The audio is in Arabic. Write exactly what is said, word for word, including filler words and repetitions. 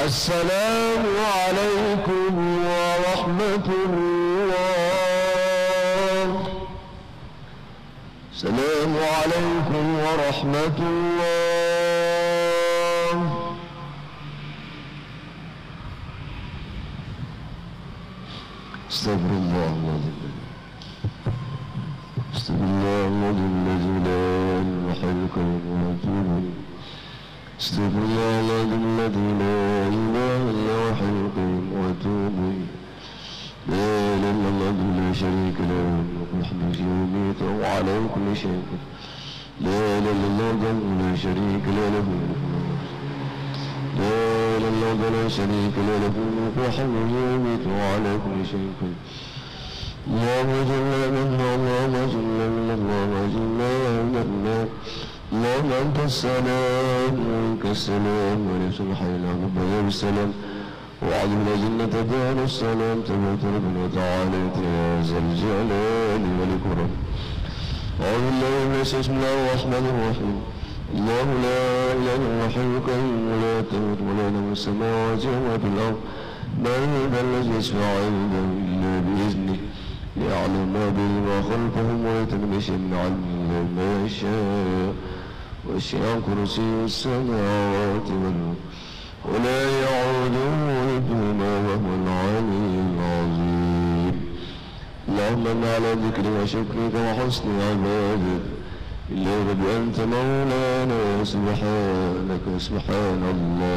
السلام عليكم ورحمة الله. السلام عليكم ورحمة الله. استغفر الله العظيم. استغفر الله العظيم الذي لا إله إلا هو وأتوب إليه. استغفر الله العظيم الذي لا إله إلا هو الحي القيوم وأتوب إليه. لا إله إلا الله لا شريك له الملك والحمد يميت وعلى كل شيء قدير. لا إله إلا الله لا شريك له له الملك لا إله إلا الله لا شريك له له الملك والحمد يميت وعلى كل شيء قدير. اللهم جل من اللهم جل من اللهم جل من الله. اللهم أنت السلام ومنك السلام وليس الحي لا مبدأ بالسلام وعد من الجنة دار السلام تبارك ربنا وتعالى يا ذا الجلال والإكرام. أعوذ بالله من بسم الله الرحمن الرحيم. الله لا إله إلا هو الحي القيوم ولا تموت ولا ينام السماوات وما في الأرض من ذا الذي يشفع عنده إلا بإذنه يعلم ما بين ما خلفهم ويتم شيء من علمه ما يشاء وسع كرسيه السماوات والأرض ولا يعوده حفظهما وهو العلي العظيم. اللهم إنا على ذكرك وشكرك وحسن عبادتك إلا رب أنت مولانا سبحانك سبحان الله.